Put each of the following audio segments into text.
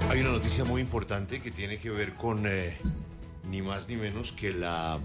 Hay una noticia muy importante que tiene que ver con ni más ni menos que la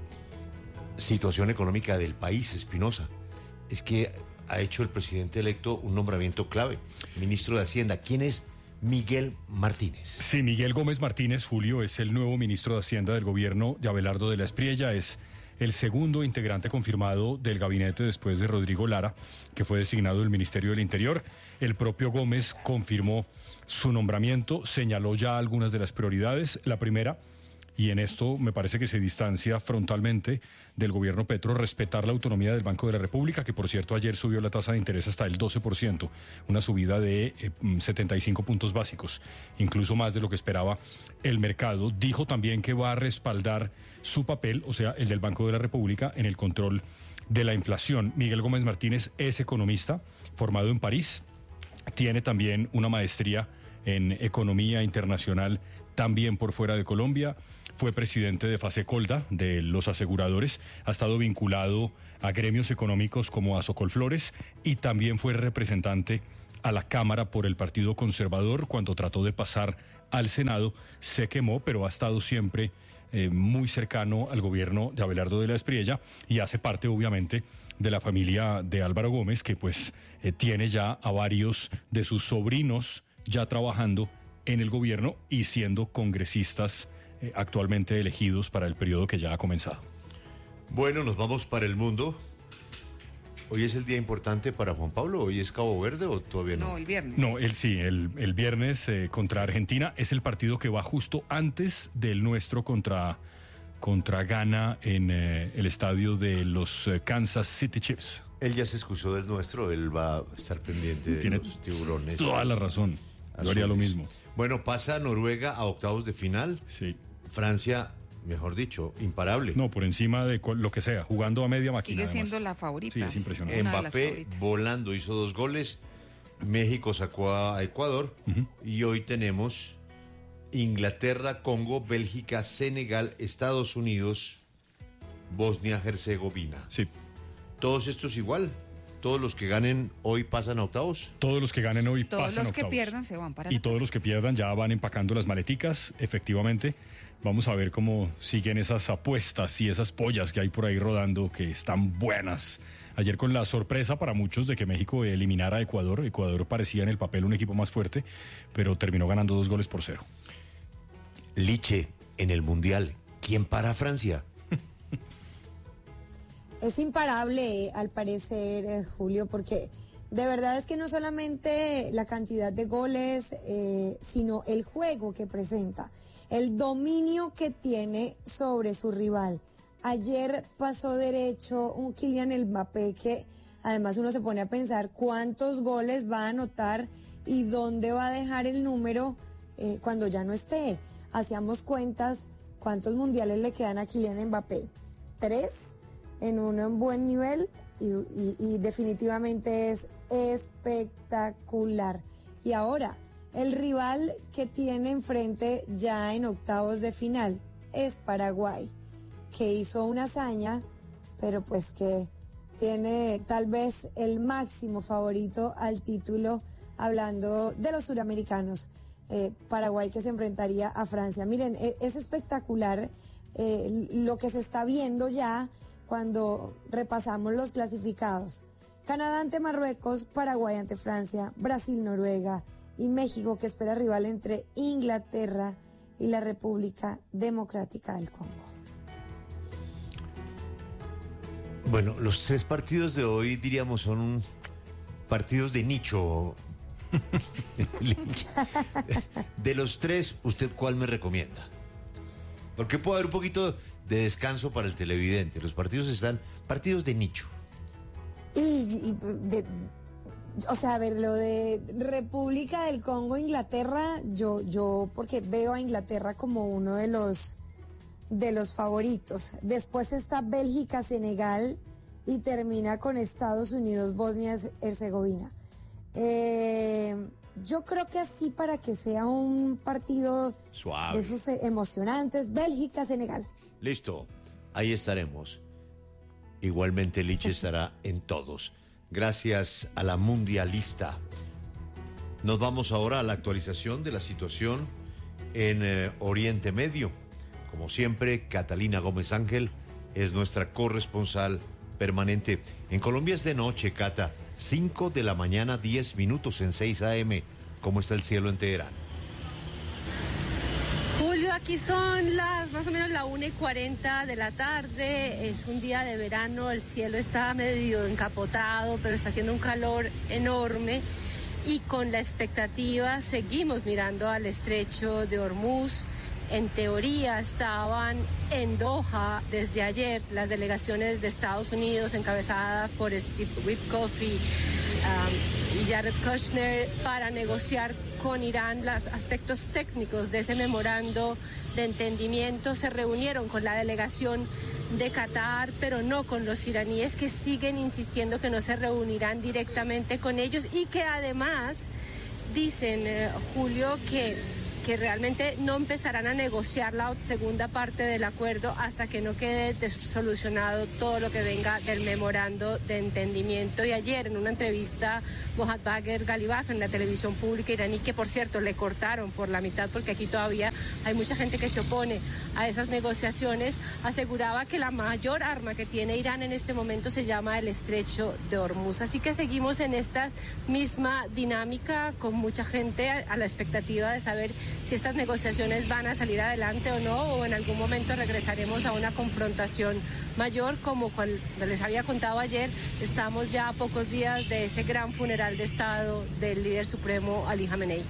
situación económica del país, Espinosa. Es que ha hecho el presidente electo un nombramiento clave, ministro de Hacienda. ¿Quién es Miguel Martínez? Sí, Miguel Gómez Martínez, Julio, es el nuevo ministro de Hacienda del gobierno de Abelardo de la Espriella. Es el segundo integrante confirmado del gabinete después de Rodrigo Lara, que fue designado del Ministerio del Interior. El propio Gómez confirmó su nombramiento, señaló ya algunas de las prioridades. La primera, y en esto me parece que se distancia frontalmente del gobierno Petro, respetar la autonomía del Banco de la República, que por cierto ayer subió la tasa de interés hasta el 12%, una subida de 75 puntos básicos, incluso más de lo que esperaba el mercado. Dijo también que va a respaldar su papel, o sea, el del Banco de la República, en el control de la inflación. Miguel Gómez Martínez es economista, formado en París, tiene también una maestría en economía internacional, también por fuera de Colombia. Fue presidente de Fasecolda, de los aseguradores, ha estado vinculado a gremios económicos como a Socolflores y también fue representante a la Cámara por el Partido Conservador. Cuando trató de pasar al Senado se quemó, pero ha estado siempre muy cercano al gobierno de Abelardo de la Espriella y hace parte obviamente de la familia de Álvaro Gómez, que pues tiene ya a varios de sus sobrinos ya trabajando en el gobierno y siendo congresistas actualmente elegidos para el periodo que ya ha comenzado. Bueno, nos vamos para el mundo. ¿Hoy es el día importante para Juan Pablo? ¿Hoy es Cabo Verde o todavía no? No, el viernes. No, el viernes contra Argentina es el partido que va justo antes del nuestro contra Ghana en el estadio de los Kansas City Chiefs. Él ya se excusó del nuestro, él va a estar pendiente de los tiburones. Toda la razón, yo haría lo mismo. Bueno, pasa Noruega a octavos de final. Sí. Francia, mejor dicho, imparable. No, por encima de lo que sea, jugando a media máquina. Sigue siendo además. la favorita. Sí, es impresionante. Mbappé volando, hizo 2 goles. México sacó a Ecuador. Y hoy tenemos Inglaterra, Congo, Bélgica, Senegal, Estados Unidos, Bosnia-Herzegovina. Sí. Todos estos igual. Todos los que ganen hoy pasan a octavos. Todos los que ganen hoy pasan a octavos. Todos los que pierdan se van para y todos los que pierdan ya van empacando las maleticas, efectivamente. Vamos a ver cómo siguen esas apuestas y esas pollas que hay por ahí rodando, que están buenas. Ayer con la sorpresa para muchos de que México eliminara a Ecuador. Ecuador parecía en el papel un equipo más fuerte, pero terminó ganando 2-0. Liche, en el Mundial, ¿quién para a Francia? Es imparable, al parecer, Julio, porque de verdad es que no solamente la cantidad de goles, sino el juego que presenta, el dominio que tiene sobre su rival. Ayer pasó derecho un Kylian Mbappé que además uno se pone a pensar cuántos goles va a anotar y dónde va a dejar el número cuando ya no esté. Hacíamos cuentas, ¿cuántos mundiales le quedan a Kylian Mbappé? 3 en un buen nivel y definitivamente es espectacular. Y ahora, el rival que tiene enfrente ya en octavos de final es Paraguay, que hizo una hazaña, pero pues que tiene tal vez el máximo favorito al título, hablando de los suramericanos. Paraguay que se enfrentaría a Francia. Miren, es espectacular lo que se está viendo ya cuando repasamos los clasificados. Canadá ante Marruecos, Paraguay ante Francia, Brasil, Noruega y México, que espera rival entre Inglaterra y la República Democrática del Congo. Bueno, los 3 partidos de hoy, diríamos, son partidos de nicho. De los 3, ¿usted cuál me recomienda? Porque puede haber un poquito de descanso para el televidente. Los partidos partidos de nicho. O sea, a ver, lo de República del Congo, Inglaterra, yo porque veo a Inglaterra como uno de los favoritos. Después está Bélgica, Senegal y termina con Estados Unidos, Bosnia-Herzegovina. Yo creo que así, para que sea un partido suave, de esos emocionantes, Bélgica-Senegal. Listo, ahí estaremos. Igualmente Liche estará en todos. Gracias a la mundialista Nos vamos ahora a la actualización de la situación en Oriente Medio. Como siempre, Catalina Gómez Ángel es nuestra corresponsal permanente. En Colombia es de noche, Cata, 5 de la mañana, 10 minutos en 6 a.m. ¿Cómo está el cielo en Teherán? Julio, aquí son más o menos la 1:40 de la tarde, es un día de verano, el cielo está medio encapotado, pero está haciendo un calor enorme y con la expectativa seguimos mirando al estrecho de Hormuz. En teoría estaban en Doha desde ayer las delegaciones de Estados Unidos encabezadas por Steve Witkoff y Jared Kushner para negociar con Irán los aspectos técnicos de ese memorando de entendimiento. Se reunieron con la delegación de Qatar, pero no con los iraníes, que siguen insistiendo que no se reunirán directamente con ellos y que además dicen, Julio, que realmente no empezarán a negociar la segunda parte del acuerdo hasta que no quede solucionado todo lo que venga del memorando de entendimiento. Y ayer en una entrevista, Mohammad Bagher Ghalibaf en la televisión pública iraní, que por cierto le cortaron por la mitad porque aquí todavía hay mucha gente que se opone a esas negociaciones, aseguraba que la mayor arma que tiene Irán en este momento se llama el estrecho de Hormuz. Así que seguimos en esta misma dinámica, con mucha gente a la expectativa de saber si estas negociaciones van a salir adelante o no, o en algún momento regresaremos a una confrontación mayor. Como les había contado ayer, estamos ya a pocos días de ese gran funeral de Estado del líder supremo Ali Jamenei.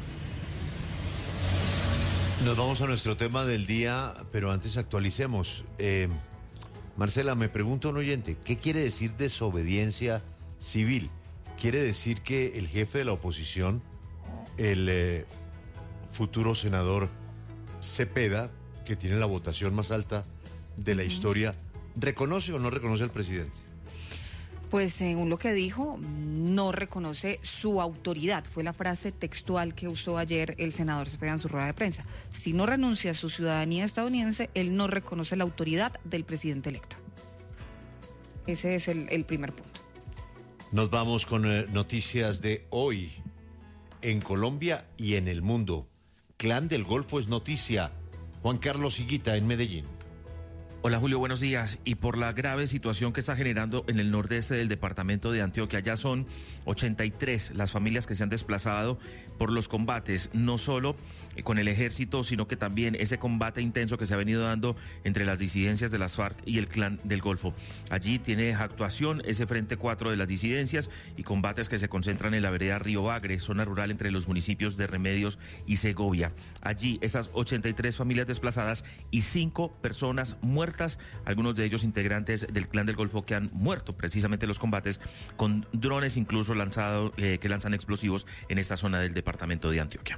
Nos vamos a nuestro tema del día, pero antes actualicemos. Marcela, me pregunta un oyente, ¿qué quiere decir desobediencia civil? ¿Quiere decir que el jefe de la oposición, el futuro senador Cepeda, que tiene la votación más alta de la historia, reconoce o no reconoce al presidente? Pues según lo que dijo, no reconoce su autoridad. Fue la frase textual que usó ayer el senador Cepeda en su rueda de prensa. Si no renuncia a su ciudadanía estadounidense, él no reconoce la autoridad del presidente electo. Ese es el primer punto. Nos vamos con noticias de hoy en Colombia y en el mundo. Clan del Golfo es noticia. Juan Carlos Higuita en Medellín. Hola Julio, buenos días. Y por la grave situación que está generando en el nordeste del departamento de Antioquia, ya son 83 las familias que se han desplazado por los combates, no solo con el ejército, sino que también ese combate intenso que se ha venido dando entre las disidencias de las FARC y el Clan del Golfo. Allí tiene actuación ese Frente 4 de las disidencias y combates que se concentran en la vereda Río Bagre, zona rural entre los municipios de Remedios y Segovia. Allí esas 83 familias desplazadas y 5 personas muertas, algunos de ellos integrantes del Clan del Golfo que han muerto precisamente en los combates con drones incluso lanzados que lanzan explosivos en esta zona del departamento de Antioquia.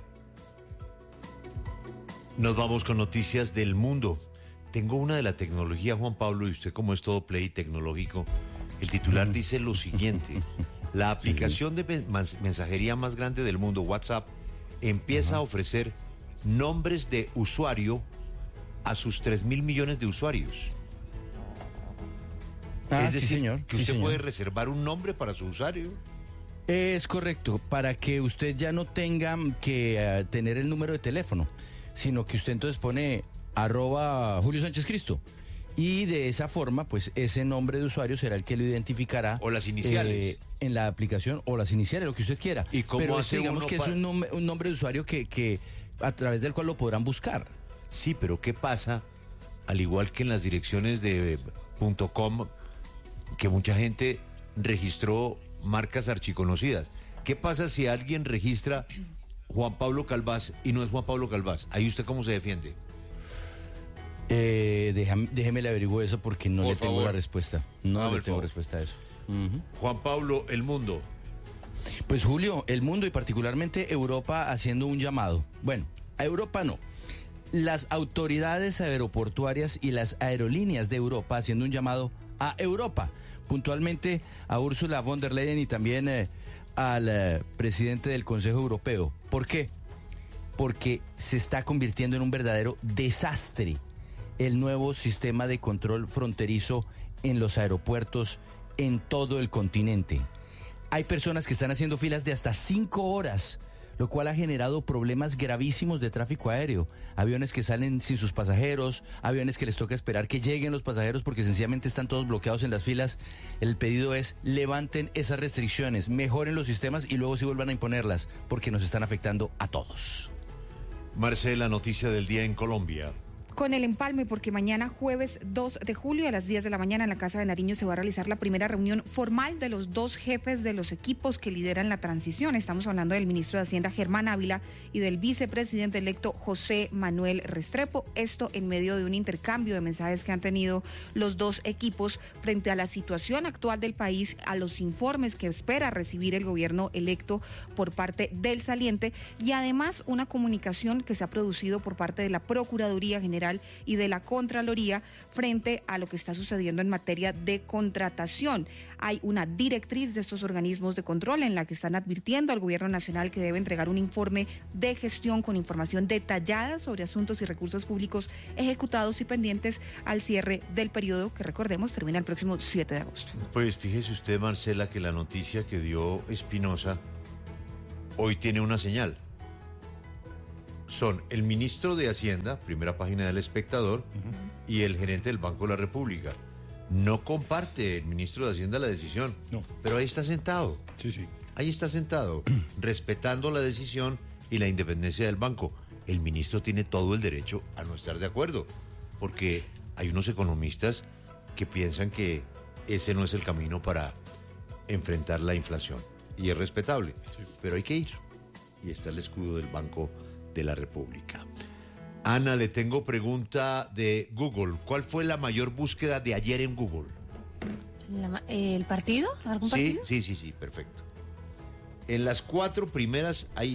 Nos vamos con noticias del mundo. Tengo una de la tecnología, Juan Pablo, y usted como es todo play tecnológico, el titular dice lo siguiente: la aplicación de mensajería más grande del mundo, WhatsApp, empieza a ofrecer nombres de usuario a sus 3.000 millones de usuarios. Es decir, señor. que usted puede reservar un nombre para su usuario. Es correcto, para que usted ya no tenga que tener el número de teléfono, sino que usted entonces pone @Julio Sánchez Cristo. Y de esa forma, pues ese nombre de usuario será el que lo identificará. O las iniciales. En la aplicación, o las iniciales, lo que usted quiera. ¿Y cómo pero hace digamos uno que es un nombre de usuario que a través del cual lo podrán buscar. Sí, pero ¿qué pasa? Al igual que en las direcciones de .com, que mucha gente registró marcas archiconocidas. ¿Qué pasa si alguien registra Juan Pablo Calvás y no es Juan Pablo Calvás? ¿Ahí usted cómo se defiende? Déjeme le averiguo eso porque no le tengo la respuesta. No le tengo respuesta a eso. Juan Pablo, el mundo. Pues Julio, el mundo y particularmente Europa haciendo un llamado. Bueno, a Europa no. Las autoridades aeroportuarias y las aerolíneas de Europa haciendo un llamado a Europa, puntualmente a Ursula von der Leyen y también al presidente del Consejo Europeo. ¿Por qué? Porque se está convirtiendo en un verdadero desastre el nuevo sistema de control fronterizo en los aeropuertos en todo el continente. Hay personas que están haciendo filas de hasta 5 horas, lo cual ha generado problemas gravísimos de tráfico aéreo. Aviones que salen sin sus pasajeros, aviones que les toca esperar que lleguen los pasajeros porque sencillamente están todos bloqueados en las filas. El pedido es: levanten esas restricciones, mejoren los sistemas y luego sí vuelvan a imponerlas, porque nos están afectando a todos. Marcela, noticia del día en Colombia. Con el empalme, porque mañana jueves 2 de julio a las 10 de la mañana en la Casa de Nariño se va a realizar la primera reunión formal de los dos jefes de los equipos que lideran la transición. Estamos hablando del ministro de Hacienda Germán Ávila y del vicepresidente electo José Manuel Restrepo. Esto en medio de un intercambio de mensajes que han tenido los dos equipos frente a la situación actual del país, a los informes que espera recibir el gobierno electo por parte del saliente y además una comunicación que se ha producido por parte de la Procuraduría General y de la Contraloría frente a lo que está sucediendo en materia de contratación. Hay una directriz de estos organismos de control en la que están advirtiendo al gobierno nacional que debe entregar un informe de gestión con información detallada sobre asuntos y recursos públicos ejecutados y pendientes al cierre del periodo que, recordemos, termina el próximo 7 de agosto. Pues fíjese usted, Marcela, que la noticia que dio Espinosa hoy tiene una señal. Son el ministro de Hacienda, primera página del Espectador, y el gerente del Banco de la República. No comparte el ministro de Hacienda la decisión, No. pero ahí está sentado. Sí. Ahí está sentado, respetando la decisión y la independencia del banco. El ministro tiene todo el derecho a no estar de acuerdo, porque hay unos economistas que piensan que ese no es el camino para enfrentar la inflación. Y es respetable, pero hay que ir. Y está el escudo del Banco de la República. Ana, le tengo pregunta de Google. ¿Cuál fue la mayor búsqueda de ayer en Google? ¿El partido? ¿Algún partido? Sí, perfecto. En las 4 primeras hay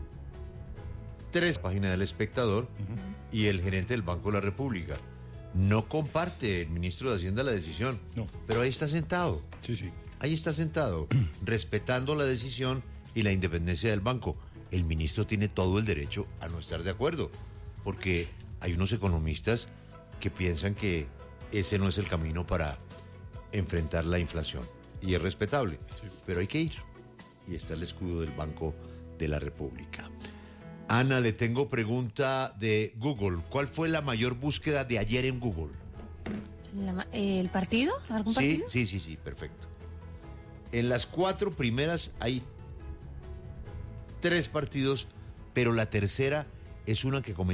3 páginas del Espectador y el gerente del Banco de la República. No comparte el ministro de Hacienda la decisión, No. pero ahí está sentado. Sí. Ahí está sentado, respetando la decisión y la independencia del banco. El ministro tiene todo el derecho a no estar de acuerdo, porque hay unos economistas que piensan que ese no es el camino para enfrentar la inflación. Y es respetable, pero hay que ir. Y está el escudo del Banco de la República. Ana, le tengo pregunta de Google. ¿Cuál fue la mayor búsqueda de ayer en Google? ¿El partido? ¿Algún partido? Sí, perfecto. En las 4 primeras hay 3 partidos, pero la tercera es una que comenzó